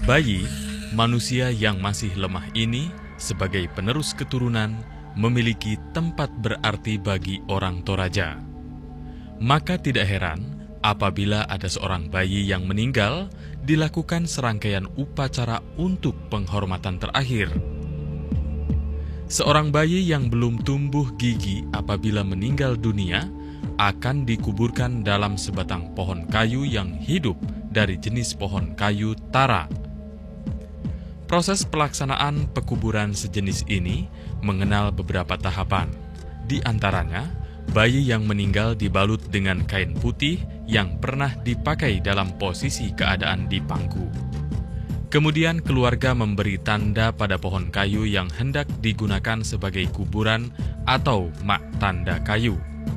Bayi, manusia yang masih lemah ini, sebagai penerus keturunan, memiliki tempat berarti bagi orang Toraja. Maka tidak heran apabila ada seorang bayi yang meninggal, dilakukan serangkaian upacara untuk penghormatan terakhir. Seorang bayi yang belum tumbuh gigi apabila meninggal dunia akan dikuburkan dalam sebatang pohon kayu yang hidup dari jenis pohon kayu tara. Proses pelaksanaan pekuburan sejenis ini mengenal beberapa tahapan. Di antaranya, bayi yang meninggal dibalut dengan kain putih yang pernah dipakai dalam posisi keadaan di pangku. Kemudian keluarga memberi tanda pada pohon kayu yang hendak digunakan sebagai kuburan atau mak tanda kayu.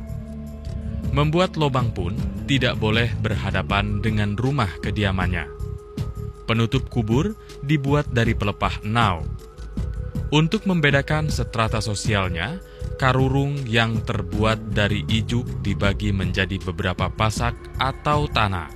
Membuat lobang pun tidak boleh berhadapan dengan rumah kediamannya. Penutup kubur dibuat dari pelepah enau. Untuk membedakan strata sosialnya, karurung yang terbuat dari ijuk dibagi menjadi beberapa pasak atau tanak.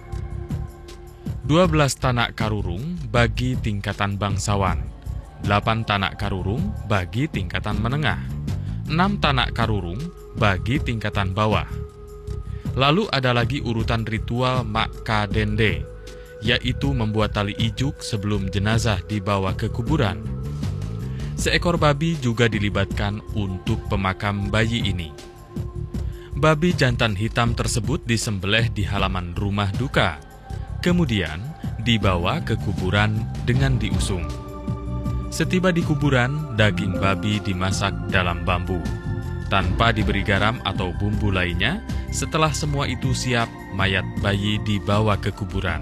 12 tanak karurung bagi tingkatan bangsawan, 8 tanak karurung bagi tingkatan menengah, 6 tanak karurung bagi tingkatan bawah. Lalu ada lagi urutan ritual Makka Dende, yaitu membuat tali ijuk sebelum jenazah dibawa ke kuburan. Seekor babi juga dilibatkan untuk pemakam bayi ini. Babi jantan hitam tersebut disembelih di halaman rumah duka, kemudian dibawa ke kuburan dengan diusung. Setiba di kuburan, daging babi dimasak dalam bambu, tanpa diberi garam atau bumbu lainnya. Setelah semua itu siap, mayat bayi dibawa ke kuburan.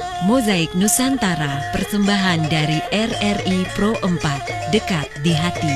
Mozaik Nusantara, persembahan dari RRI Pro 4, dekat di hati.